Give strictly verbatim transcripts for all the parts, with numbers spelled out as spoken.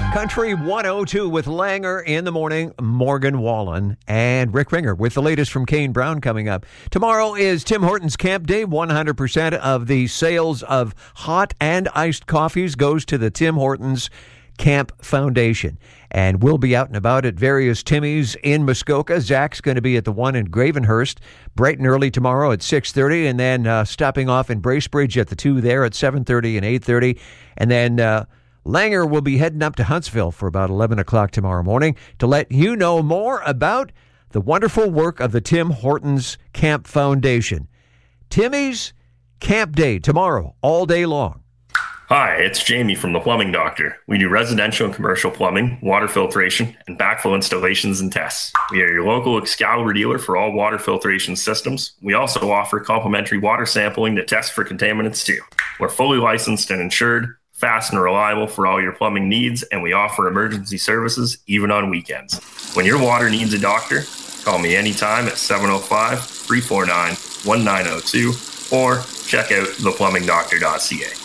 Country one oh two with Langer in the morning, Morgan Wallen, and Rick Ringer with the latest from Kane Brown coming up. Tomorrow is Tim Hortons Camp Day. one hundred percent of the sales of hot and iced coffees goes to the Tim Hortons Camp Foundation. And we'll be out and about at various Timmy's in Muskoka. Zach's going to be at the one in Gravenhurst bright and early tomorrow at six thirty, and then uh, stopping off in Bracebridge at the two there at seven thirty and eight thirty. And then uh, Langer will be heading up to Huntsville for about eleven o'clock tomorrow morning to let you know more about the wonderful work of the Tim Hortons Camp Foundation. Timmy's Camp Day tomorrow, all day long. Hi, it's Jamie from The Plumbing Doctor. We do residential and commercial plumbing, water filtration, and backflow installations and tests. We are your local Excalibur dealer for all water filtration systems. We also offer complimentary water sampling to test for contaminants too. We're fully licensed and insured, fast and reliable for all your plumbing needs, and we offer emergency services even on weekends. When your water needs a doctor, call me anytime at seven oh five, three four nine, one nine oh two or check out the plumbing doctor dot c a.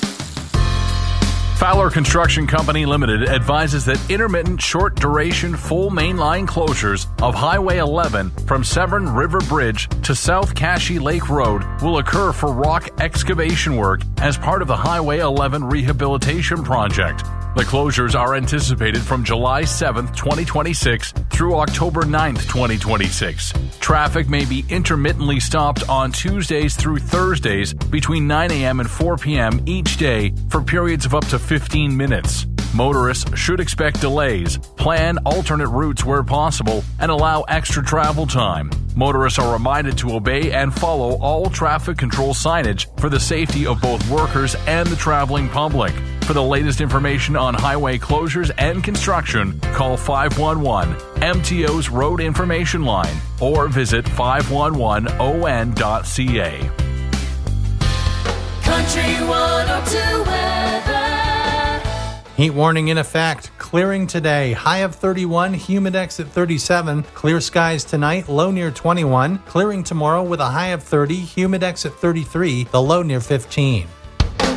Fowler Construction Company Limited advises that intermittent short-duration full mainline closures of Highway eleven from Severn River Bridge to South Cashy Lake Road will occur for rock excavation work as part of the Highway eleven rehabilitation project. The closures are anticipated from July seventh, twenty twenty-six through October ninth, twenty twenty-six. Traffic may be intermittently stopped on Tuesdays through Thursdays between nine a.m. and four p.m. each day for periods of up to fifteen minutes. Motorists should expect delays, plan alternate routes where possible, and allow extra travel time. Motorists are reminded to obey and follow all traffic control signage for the safety of both workers and the traveling public. For the latest information on highway closures and construction, call five one one, M T O's Road Information Line, or visit five one one O N dot C A. Country one oh two weather. Heat warning in effect. Clearing today. High of thirty-one, humidex at thirty-seven. Clear skies tonight, low near twenty-one. Clearing tomorrow with a high of thirty, humidex at thirty-three, the low near fifteen.